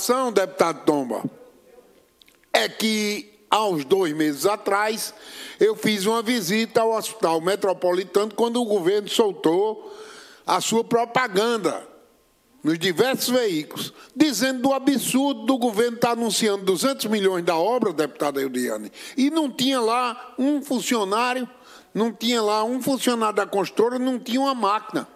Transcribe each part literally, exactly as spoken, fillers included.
situação, deputado Tomba, é que há uns dois meses atrás eu fiz uma visita ao Hospital Metropolitano quando o governo soltou a sua propaganda nos diversos veículos, dizendo do absurdo do governo estar anunciando duzentos milhões da obra, deputada Eudiane, e não tinha lá um funcionário, não tinha lá um funcionário da construtora, não tinha uma máquina.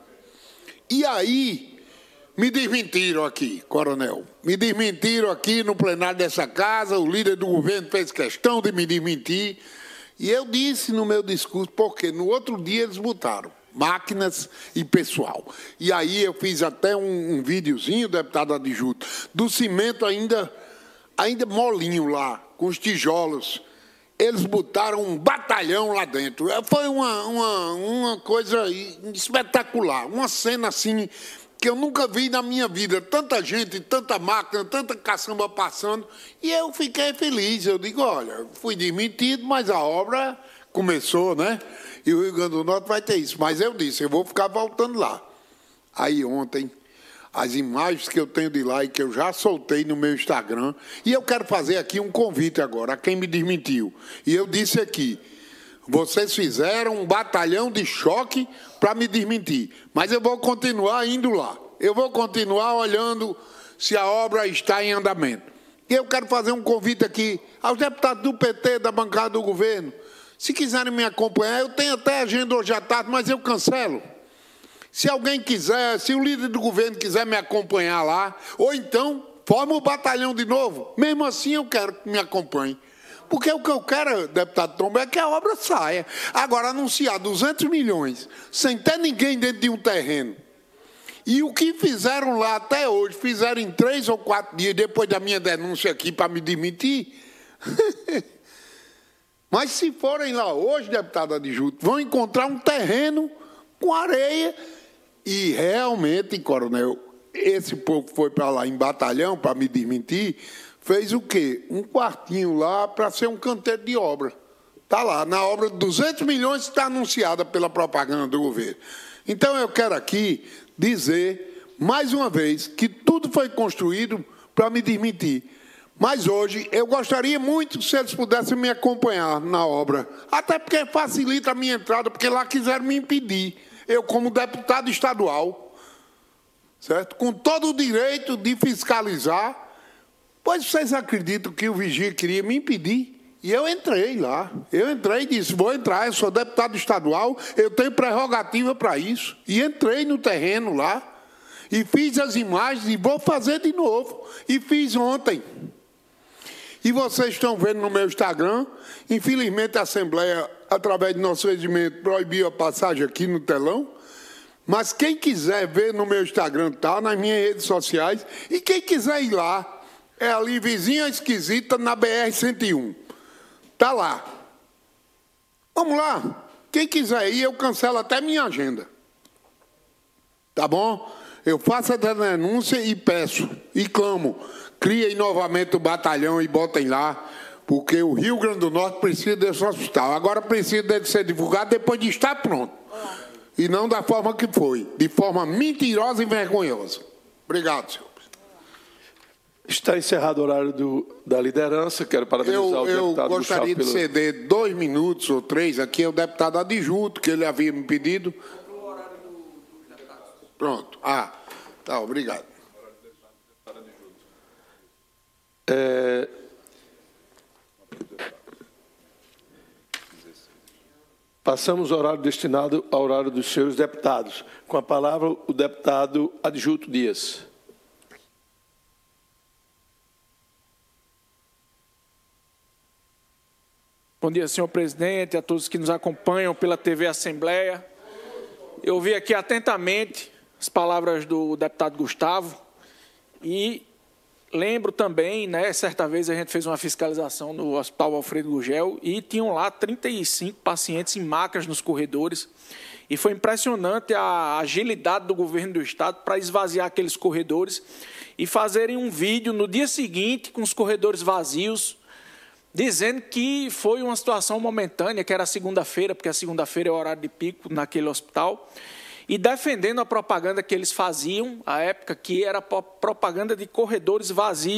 E aí, me desmentiram aqui, coronel, me desmentiram aqui no plenário dessa casa, o líder do governo fez questão de me desmentir, e eu disse no meu discurso, porque no outro dia eles botaram máquinas e pessoal. E aí eu fiz até um, um videozinho, deputado adjunto, do cimento ainda, ainda molinho lá, com os tijolos. Eles botaram um batalhão lá dentro. Foi uma, uma, uma coisa espetacular, uma cena assim que eu nunca vi na minha vida. Tanta gente, tanta máquina, tanta caçamba passando. E eu fiquei feliz. Eu digo, olha, fui desmentido, mas a obra começou, né? E o Rio Grande do Norte vai ter isso. Mas eu disse, eu vou ficar voltando lá. Aí ontem, as imagens que eu tenho de lá e que eu já soltei no meu Instagram, e eu quero fazer aqui um convite agora a quem me desmentiu. E eu disse aqui, vocês fizeram um batalhão de choque para me desmentir, mas eu vou continuar indo lá. Eu vou continuar olhando se a obra está em andamento. E eu quero fazer um convite aqui aos deputados do P T, da bancada do governo. Se quiserem me acompanhar, eu tenho até agenda hoje à tarde, mas eu cancelo. Se alguém quiser, se o líder do governo quiser me acompanhar lá, ou então, forma o batalhão de novo. Mesmo assim, eu quero que me acompanhe. Porque o que eu quero, deputado Tomba, é que a obra saia. Agora, anunciar duzentos milhões, sem ter ninguém dentro de um terreno. E o que fizeram lá até hoje, fizeram em três ou quatro dias, depois da minha denúncia aqui para me demitir. Mas se forem lá hoje, deputado adjunto, vão encontrar um terreno com areia. E realmente, coronel, esse povo que foi para lá em batalhão para me desmentir, fez o quê? Um quartinho lá para ser um canteiro de obra. Está lá, na obra de duzentos milhões está anunciada pela propaganda do governo. Então eu quero aqui dizer, mais uma vez, que tudo foi construído para me desmentir. Mas hoje eu gostaria muito se eles pudessem me acompanhar na obra, até porque facilita a minha entrada, porque lá quiseram me impedir. Eu, como deputado estadual, certo? Com todo o direito de fiscalizar, pois vocês acreditam que o vigia queria me impedir? E eu entrei lá. Eu entrei e disse, vou entrar, eu sou deputado estadual, eu tenho prerrogativa para isso. E entrei no terreno lá, e fiz as imagens, e vou fazer de novo. E fiz ontem. E vocês estão vendo no meu Instagram, infelizmente a Assembleia, através do nosso regimento, proibiu a passagem aqui no telão, mas quem quiser ver no meu Instagram, está nas minhas redes sociais, e quem quiser ir lá, é ali vizinha esquisita na B R cento e um. Está lá. Vamos lá. Quem quiser ir, eu cancelo até minha agenda. Tá bom? Eu faço a denúncia e peço, e clamo. Criem novamente o batalhão e botem lá, porque o Rio Grande do Norte precisa desse hospital. Agora precisa de ser divulgado depois de estar pronto. E não da forma que foi, de forma mentirosa e vergonhosa. Obrigado, senhor. Está encerrado o horário do, da liderança. Quero parabenizar eu, o deputado Eu gostaria Gustavo de pelo... ceder dois minutos ou três aqui ao deputado adjunto, que ele havia me pedido. Pronto. Ah, tá, obrigado. É... Passamos o horário destinado ao horário dos senhores deputados. Com a palavra, o deputado Adjunto Dias. Bom dia, senhor presidente, a todos que nos acompanham pela T V Assembleia. Eu ouvi aqui atentamente as palavras do deputado Gustavo e lembro também, né, certa vez a gente fez uma fiscalização no Hospital Alfredo Gurgel e tinham lá trinta e cinco pacientes em macas nos corredores e foi impressionante a agilidade do governo do estado para esvaziar aqueles corredores e fazerem um vídeo no dia seguinte com os corredores vazios, dizendo que foi uma situação momentânea, que era segunda-feira, porque a segunda-feira é o horário de pico naquele hospital, e defendendo a propaganda que eles faziam, à época, que era propaganda de corredores vazios.